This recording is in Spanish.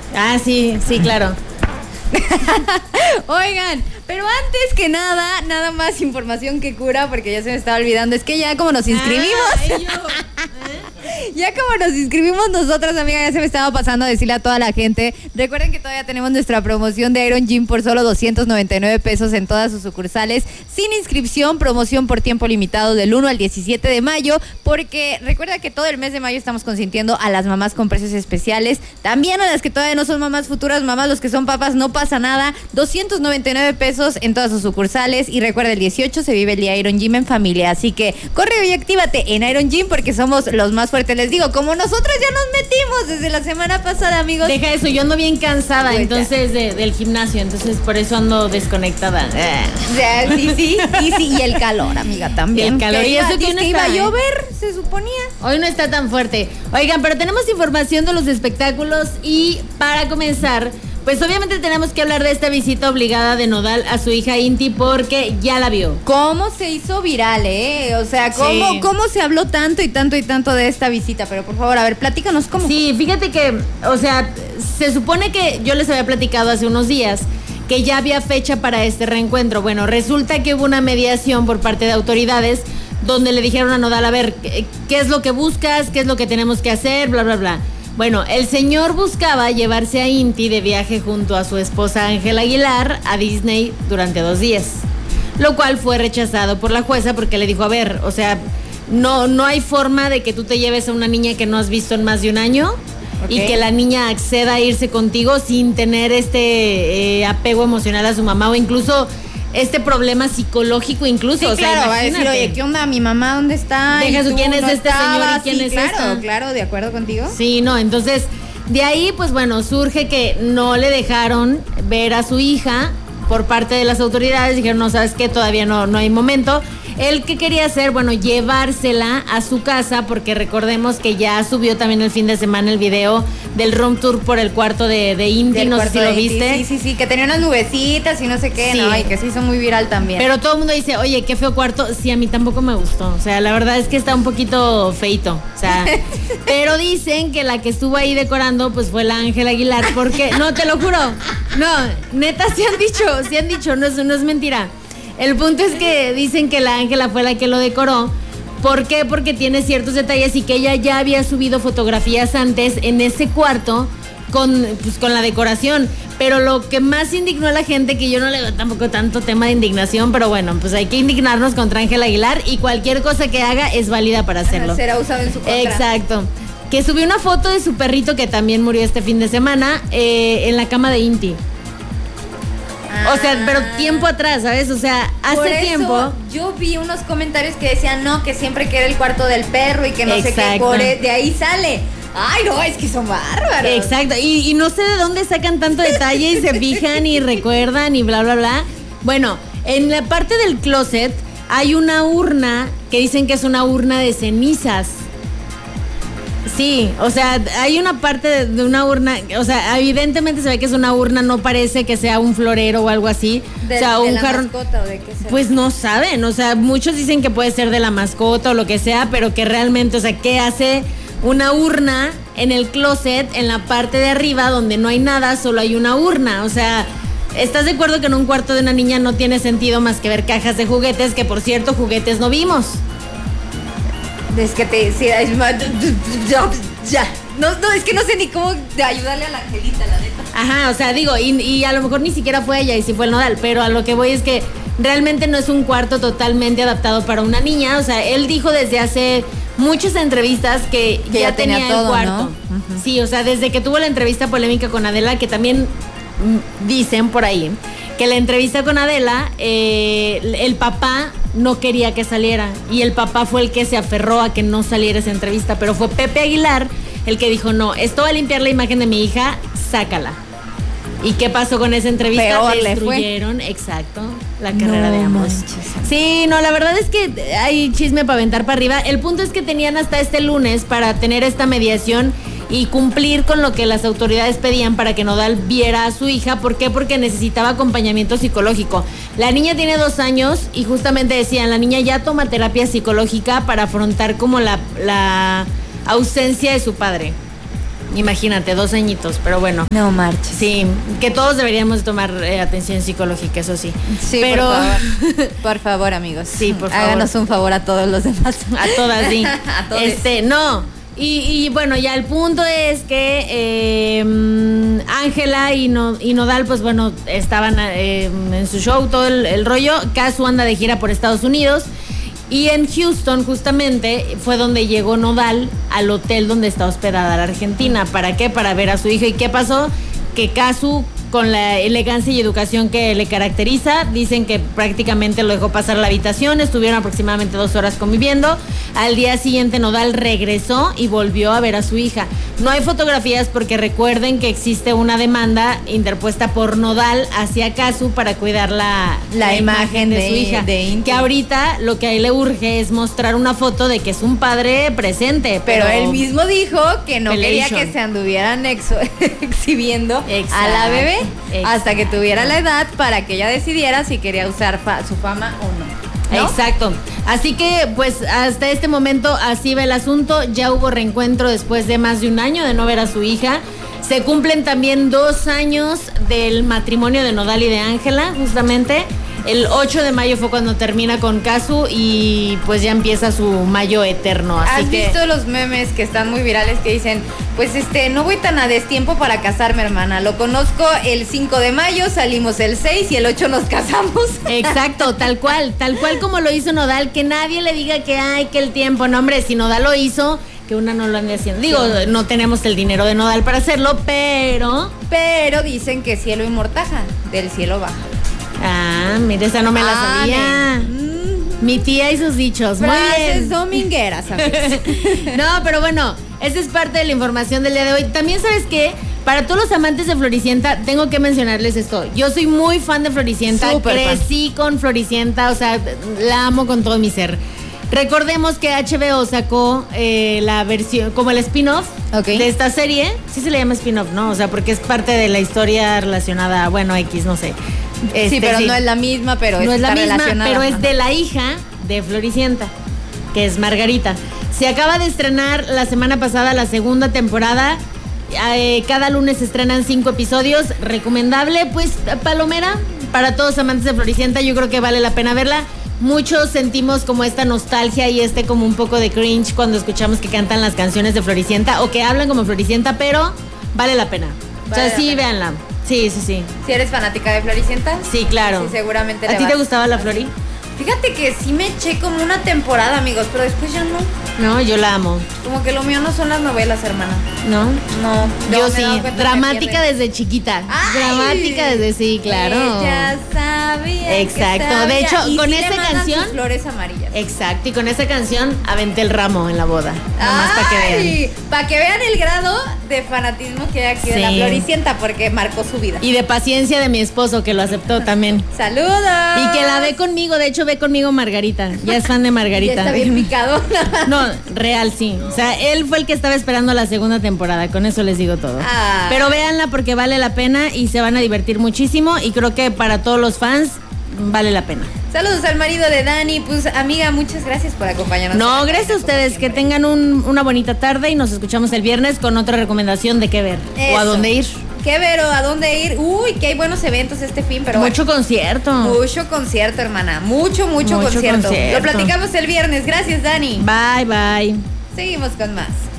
Ah, sí, claro. Oigan, pero antes que nada más información que cura, porque ya se me estaba olvidando, es que ya como nos inscribimos, ya como nos inscribimos nosotras, amiga, ya se me estaba pasando a decirle a toda la gente, recuerden que todavía tenemos nuestra promoción de Iron Gym por solo 299 pesos en todas sus sucursales, sin inscripción, promoción por tiempo limitado del 1 al 17 de mayo, porque recuerda que todo el mes de mayo estamos consintiendo a las mamás con precios especiales, también a las que todavía no son mamás, futuras mamás, los que son papás, no pasa nada, 299 pesos en todas sus sucursales, y recuerda, el 18 se vive el día Iron Gym en familia, así que corre y actívate en Iron Gym porque somos los más fuertes. Les digo, como nosotros ya nos metimos desde la semana pasada, amigos. Deja eso, yo ando bien cansada entonces del gimnasio, entonces por eso ando desconectada. Sí, y el calor, amiga, también. El calor, y eso que iba a llover, se suponía. Hoy no está tan fuerte. Oigan, pero tenemos información de los espectáculos y para comenzar, pues obviamente tenemos que hablar de esta visita obligada de Nodal a su hija Inti porque ya la vio. ¿Cómo se hizo viral, O sea, ¿cómo se habló tanto y tanto de esta visita? Pero por favor, a ver, platícanos cómo. Sí, fíjate que, o sea, se supone que yo les había platicado hace unos días que ya había fecha para este reencuentro. Bueno, resulta que hubo una mediación por parte de autoridades donde le dijeron a Nodal, a ver, ¿qué es lo que buscas? ¿Qué es lo que tenemos que hacer? Bla, bla, bla. Bueno, el señor buscaba llevarse a Inti de viaje junto a su esposa Ángela Aguilar a Disney durante 2 días, lo cual fue rechazado por la jueza porque le dijo, a ver, o sea, no hay forma de que tú te lleves a una niña que no has visto en más de un año. Okay. Y que la niña acceda a irse contigo sin tener apego emocional a su mamá o incluso este problema psicológico incluso. Sí, o sea, claro, va a decir, oye, ¿qué onda? ¿Mi mamá dónde está? Deja su, ¿quién es este señor y quién es esta? Claro, ¿de acuerdo contigo? Sí, no, entonces, de ahí, pues bueno, surge que no le dejaron ver a su hija por parte de las autoridades. Dijeron, no, ¿sabes qué? Todavía no hay momento. Él, ¿qué quería hacer? Bueno, llevársela a su casa, porque recordemos que ya subió también el fin de semana el video del room tour por el cuarto de Inti, no sé si lo viste. Sí, que tenía unas nubecitas y no sé qué, sí. ¿no? Y que se hizo muy viral también. Pero todo el mundo dice, oye, qué feo cuarto. Sí, a mí tampoco me gustó. O sea, la verdad es que está un poquito feito. O sea, pero dicen que la que estuvo ahí decorando, pues fue la Ángela Aguilar, porque, no, te lo juro. No, neta, sí han dicho, no es mentira. El punto es que dicen que la Ángela fue la que lo decoró. ¿Por qué? Porque tiene ciertos detalles y que ella ya había subido fotografías antes en ese cuarto con la decoración. Pero lo que más indignó a la gente, que yo no le veo tampoco tanto tema de indignación, pero bueno, pues hay que indignarnos contra Ángela Aguilar y cualquier cosa que haga es válida para hacerlo. Será usado en su contra. Exacto. Que subió una foto de su perrito que también murió este fin de semana en la cama de Inti. O sea, pero tiempo atrás, ¿sabes? O sea, hace tiempo. Yo vi unos comentarios que decían, no, que siempre que era el cuarto del perro y que no sé qué, de ahí sale. Ay, no, es que son bárbaros. Exacto, y no sé de dónde sacan tanto detalle y se fijan y recuerdan y bla, bla, bla. Bueno, en la parte del closet hay una urna que dicen que es una urna de cenizas. Sí, o sea, hay una parte de una urna, o sea, evidentemente se ve que es una urna, no parece que sea un florero o algo así. O sea, ¿De un la jarrón. mascota o de qué sea? Pues no saben, o sea, muchos dicen que puede ser de la mascota o lo que sea, pero que realmente, o sea, ¿qué hace una urna en el closet, en la parte de arriba donde no hay nada, solo hay una urna? O sea, ¿estás de acuerdo que en un cuarto de una niña no tiene sentido más que ver cajas de juguetes, que por cierto, juguetes no vimos? Es que ya. No, es que no sé ni cómo de ayudarle a la Angelita, la neta. Ajá, o sea, digo, y a lo mejor ni siquiera fue ella y sí fue el Nodal, pero a lo que voy es que realmente no es un cuarto totalmente adaptado para una niña. O sea, él dijo desde hace muchas entrevistas que ya tenía todo, el cuarto, ¿no? Uh-huh. Sí, o sea, desde que tuvo la entrevista polémica con Adela, que también dicen por ahí que la entrevista con Adela, el papá no quería que saliera y el papá fue el que se aferró a que no saliera esa entrevista, pero fue Pepe Aguilar el que dijo, no, esto va a limpiar la imagen de mi hija, sácala. ¿Y qué pasó con esa entrevista? Peor destruyeron, exacto, la carrera de ambos. Sí, no, la verdad es que hay chisme para aventar para arriba. El punto es que tenían hasta este lunes para tener esta mediación y cumplir con lo que las autoridades pedían para que Nodal viera a su hija. ¿Por qué? Porque necesitaba acompañamiento psicológico. La niña tiene 2 años y justamente decían, la niña ya toma terapia psicológica para afrontar como la ausencia de su padre. Imagínate, 2 añitos, pero bueno. No marches. Sí, que todos deberíamos tomar atención psicológica, eso sí. Sí, pero por favor. Por favor, amigos. Sí, por favor. Háganos un favor a todos los demás. A todas, sí. A todos. No. Y bueno, ya el punto es que Ángela y Nodal, pues bueno, estaban en su show, todo el rollo. Casu anda de gira por Estados Unidos. Y en Houston, justamente, fue donde llegó Nodal al hotel donde está hospedada la Argentina. ¿Para qué? Para ver a su hija. ¿Y qué pasó? Que Casu, con la elegancia y educación que le caracteriza, dicen que prácticamente lo dejó pasar a la habitación. Estuvieron aproximadamente 2 horas conviviendo. Al día siguiente Nodal regresó y volvió a ver a su hija. No hay fotografías porque recuerden que existe una demanda interpuesta por Nodal hacia Casu para cuidar la imagen de su hija. Que ahorita lo que a él le urge es mostrar una foto de que es un padre presente. Pero él mismo dijo que no quería que se anduvieran exhibiendo a la bebé hasta que tuviera la edad para que ella decidiera si quería usar su fama o no. ¿No? Exacto. Así que, pues, hasta este momento así va el asunto. Ya hubo reencuentro después de más de un año de no ver a su hija. Se cumplen también 2 años del matrimonio de Nodal y de Ángela, justamente. El 8 de mayo fue cuando termina con Casu y pues ya empieza su mayo eterno. Así ¿Has visto los memes que están muy virales que dicen, pues no voy tan a destiempo para casarme, hermana? Lo conozco el 5 de mayo, salimos el 6 y el 8 nos casamos. Exacto, tal cual como lo hizo Nodal, que nadie le diga que ay, que el tiempo, no hombre, si Nodal lo hizo, que una no lo ande haciendo. Digo, no tenemos el dinero de Nodal para hacerlo, pero dicen que cielo y mortaja, del cielo baja. Ah, mira, esa no me la sabía. Mi tía y sus dichos. Muy bien. Domingueras, amigos. No, pero bueno, esa es parte de la información del día de hoy. También, ¿sabes qué? Para todos los amantes de Floricienta, tengo que mencionarles esto. Yo soy muy fan de Floricienta. Crecí con Floricienta, o sea, la amo con todo mi ser. Recordemos que HBO sacó la versión, como el spin-off de esta serie. Sí se le llama spin-off, ¿no? O sea, porque es parte de la historia relacionada, bueno, X, no sé. Sí, pero no es la misma, pero no es la misma, pero es Ajá. de la hija de Floricienta, que es Margarita. Se acaba de estrenar la semana pasada la 2ª temporada. Cada lunes se estrenan 5 episodios. Recomendable, pues, palomera, para todos amantes de Floricienta. Yo creo que vale la pena verla. Muchos sentimos como esta nostalgia y como un poco de cringe cuando escuchamos que cantan las canciones de Floricienta o que hablan como Floricienta, pero vale la pena. O sea, sí, véanla. Sí. ¿Si eres fanática de Floricienta? Sí, claro. Sí, seguramente. ¿A ti te gustaba la Flori? Fíjate que sí me eché como una temporada, amigos, pero después ya no. No, yo la amo. Como que lo mío no son las novelas, hermana. ¿No? No. Yo sí. Dramática desde chiquita. ¡Ay! Dramática desde, sí, claro. Ella sabía. Exacto. Que sabía. De hecho, y con sí esa canción. Sus flores amarillas. Exacto. Y con esa canción aventé el ramo en la boda. Nomás para que vean. Para que vean el grado de fanatismo que hay aquí de la Floricienta, porque marcó su vida. Y de paciencia de mi esposo, que lo aceptó también. ¡Saludos! Y que la ve conmigo. De hecho, ve conmigo Margarita. Ya es fan de Margarita. Ya está bien picado. No, real sí. O sea, él fue el que estaba esperando la 2ª temporada. Con eso les digo todo. Pero véanla porque vale la pena y se van a divertir muchísimo. Y creo que para todos los fans vale la pena. Saludos al marido de Dani. Pues, amiga, muchas gracias por acompañarnos. No, gracias a ustedes. Que tengan una bonita tarde y nos escuchamos el viernes con otra recomendación de qué ver. Eso. O a dónde ir. ¿Qué ver o a dónde ir? Uy, que hay buenos eventos este fin, pero mucho concierto. Mucho concierto, hermana. Mucho concierto. Lo platicamos el viernes. Gracias, Dani. Bye. Seguimos con más.